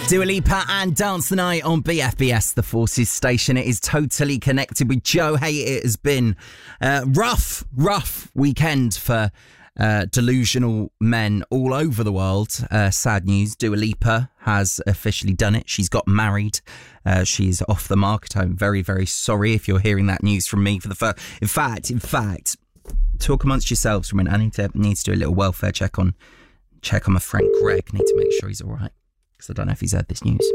Dua Lipa and Dance the Night on BFBS, the Forces station. It is totally connected with Joe. Hey, it has been rough weekend for delusional men all over the world. Sad news. Dua Lipa has officially done it. She's got married. She's off the market. I'm very, very sorry if you're hearing that news from me for the first. In fact, talk amongst yourselves for a minute. I need to do a little welfare check on my friend Greg. Need to make sure he's all right. I don't know if he's heard this news.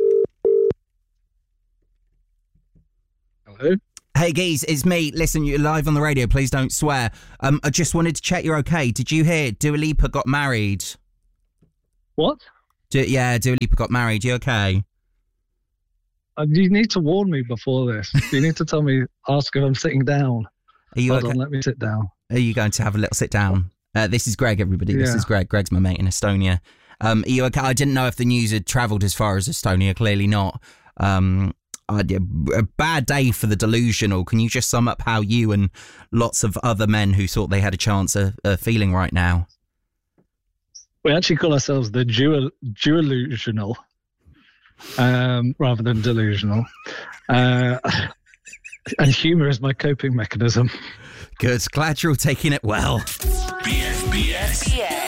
Hello? Hey, Geese, it's me. Listen, you're live on the radio. Please don't swear. I just wanted to check you're okay. Did you hear Dua Lipa got married? What? Dua Lipa got married. You okay? You need to warn me before this. You need to tell me, ask if I'm sitting down. Are you Hold okay? on, let me sit down. Are you going to have a little sit down? This is Greg, everybody. This is Greg. Greg's my mate in Estonia. Are you okay? I didn't know if the news had travelled as far as Estonia. Clearly not. A bad day for the delusional. Can you just sum up how you and lots of other men who thought they had a chance are feeling right now? We actually call ourselves the Dualusional, rather than delusional. And humour is my coping mechanism. Good. Glad you're all taking it well. BFBS.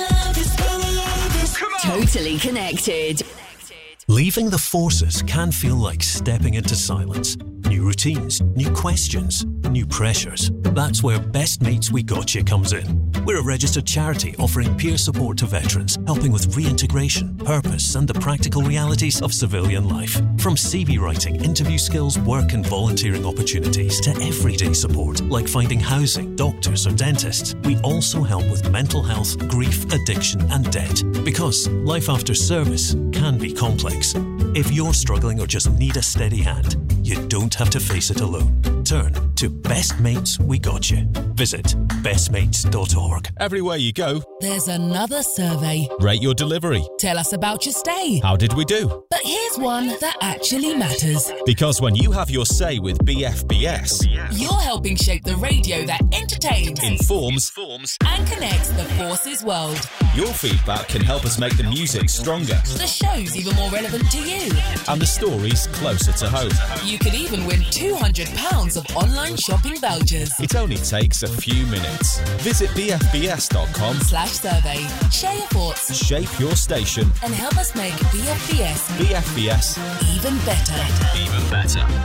Totally connected. Leaving the forces can feel like stepping into silence. New routines, new questions, new pressures. That's where Best Mates We Got You comes in. We're a registered charity offering peer support to veterans, helping with reintegration, purpose and the practical realities of civilian life. From CV writing, interview skills, work and volunteering opportunities to everyday support like finding housing, doctors or dentists. We also help with mental health, grief, addiction and debt. Because life after service can be complex. If you're struggling or just need a steady hand, you don't have to face it alone. Turn to Best Mates We Got You. Visit bestmates.org. Everywhere you go, there's another survey. Rate your delivery. Tell us about your stay. How did we do? But here's one that actually matters. Because when you have your say with BFBS, you're helping shape the radio that entertains, informs, and connects the Forces world. Your feedback can help us make the music stronger, the show's even more relevant to you, and the stories closer to home. You could even win £200 of online shopping vouchers. It only takes a few minutes. Visit bfbs.com/survey. Share your thoughts, shape your station, and help us make BFBS even better.